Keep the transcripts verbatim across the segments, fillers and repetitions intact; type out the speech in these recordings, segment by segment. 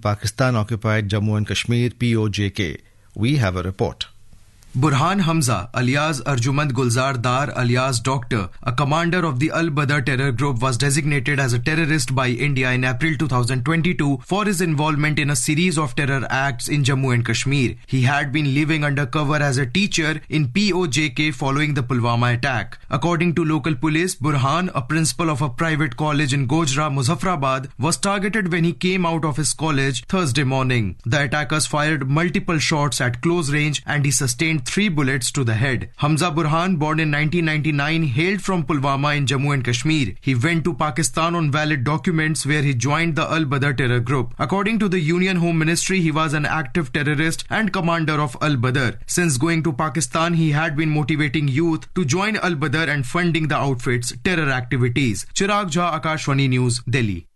Pakistan-occupied Jammu and Kashmir P O J K. We have a report. Burhan Hamza, alias Arjumand Gulzar Dar, alias Doctor, a commander of the Al-Badr terror group, was designated as a terrorist by India in April twenty twenty-two for his involvement in a series of terror acts in Jammu and Kashmir. He had been living under cover as a teacher in P O J K following the Pulwama attack. According to local police, Burhan, a principal of a private college in Gojra, Muzaffarabad, was targeted when he came out of his college Thursday morning. The attackers fired multiple shots at close range and he sustained three bullets to the head. Hamza Burhan, born in nineteen ninety-nine, hailed from Pulwama in Jammu and Kashmir. He went to Pakistan on valid documents where he joined the Al-Badr terror group. According to the Union Home Ministry, he was an active terrorist and commander of Al-Badr. Since going to Pakistan, he had been motivating youth to join Al-Badr and funding the outfit's terror activities. Chirag Jha, Akashvani News, Delhi.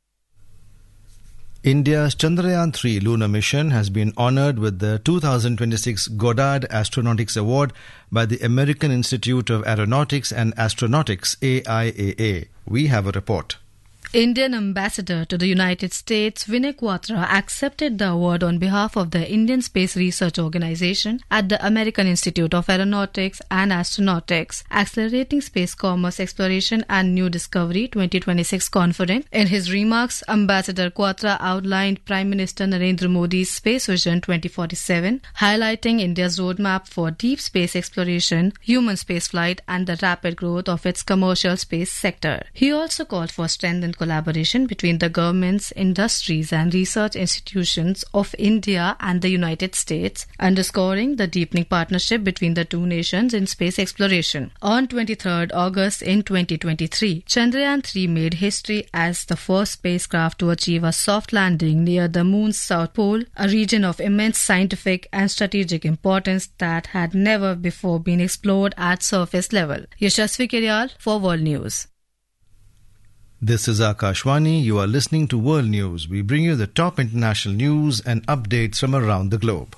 India's Chandrayaan three lunar mission has been honoured with the two thousand twenty-six Goddard Astronautics Award by the American Institute of Aeronautics and Astronautics, A I A A. We have a report. Indian Ambassador to the United States Vinay Quatra accepted the award on behalf of the Indian Space Research Organization at the American Institute of Aeronautics and Astronautics Accelerating Space Commerce Exploration and New Discovery twenty twenty-six conference. In his remarks, Ambassador Quatra outlined Prime Minister Narendra Modi's Space Vision twenty forty-seven, highlighting India's roadmap for deep space exploration, human spaceflight and the rapid growth of its commercial space sector. He also called for strengthened collaboration between the governments, industries and research institutions of India and the United States, underscoring the deepening partnership between the two nations in space exploration. On twenty-third August in twenty twenty-three, Chandrayaan three made history as the first spacecraft to achieve a soft landing near the moon's south pole, a region of immense scientific and strategic importance that had never before been explored at surface level. Yashasvi Kiryal for World News. This is Akashvani. You are listening to World News. We bring you the top international news and updates from around the globe.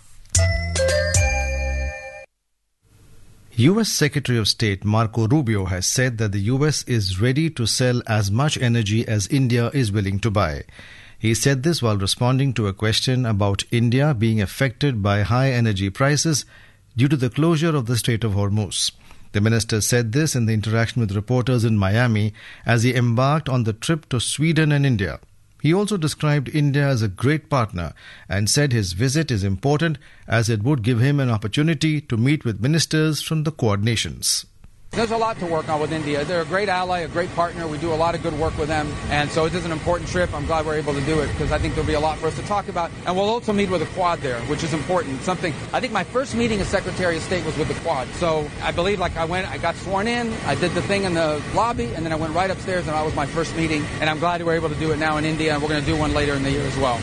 U S Secretary of State Marco Rubio has said that the U S is ready to sell as much energy as India is willing to buy. He said this while responding to a question about India being affected by high energy prices due to the closure of the Strait of Hormuz. The minister said this in the interaction with reporters in Miami as he embarked on the trip to Sweden and India. He also described India as a great partner and said his visit is important as it would give him an opportunity to meet with ministers from the Quad nations. There's a lot to work on with India. They're a great ally, a great partner. We do a lot of good work with them. And so it is an important trip. I'm glad we're able to do it because I think there'll be a lot for us to talk about. And we'll also meet with the Quad there, which is important. Something, I think my first meeting as Secretary of State was with the Quad. So I believe like I went, I got sworn in, I did the thing in the lobby, and then I went right upstairs and that was my first meeting. And I'm glad we're able to do it now in India, and we're going to do one later in the year as well.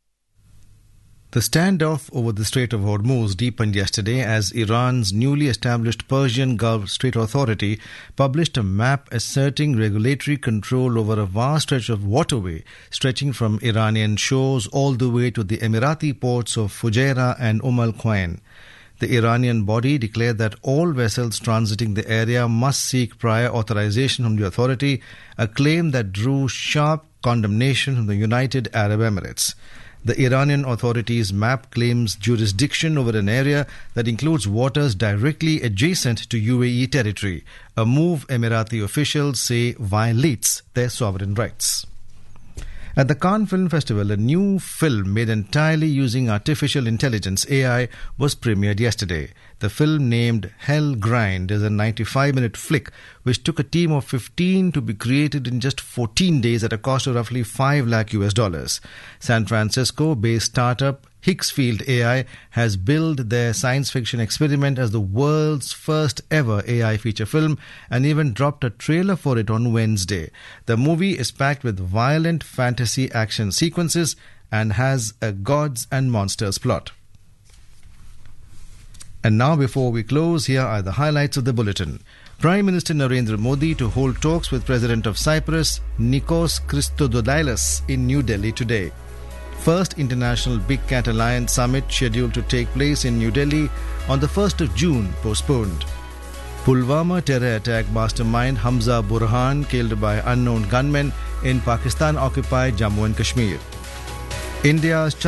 The standoff over the Strait of Hormuz deepened yesterday as Iran's newly established Persian Gulf Strait Authority published a map asserting regulatory control over a vast stretch of waterway stretching from Iranian shores all the way to the Emirati ports of Fujairah and Umm al-Quwain. The Iranian body declared that all vessels transiting the area must seek prior authorization from the authority, a claim that drew sharp condemnation from the United Arab Emirates. The Iranian authorities' map claims jurisdiction over an area that includes waters directly adjacent to U A E territory, a move Emirati officials say violates their sovereign rights. At the Cannes Film Festival, a new film made entirely using artificial intelligence, A I, was premiered yesterday. The film, named Hell Grind, is a ninety-five minute flick which took a team of fifteen to be created in just fourteen days at a cost of roughly five lakh U S dollars. San Francisco-based startup Higgsfield A I has billed their science fiction experiment as the world's first ever A I feature film and even dropped a trailer for it on Wednesday. The movie is packed with violent fantasy action sequences and has a gods and monsters plot. And now, before we close, here are the highlights of the bulletin. Prime Minister Narendra Modi to hold talks with President of Cyprus, Nikos Christodouleides, in New Delhi today. First International Big Cat Alliance Summit scheduled to take place in New Delhi on the first of June postponed. Pulwama terror attack mastermind Hamza Burhan killed by unknown gunmen in Pakistan-occupied Jammu and Kashmir. India's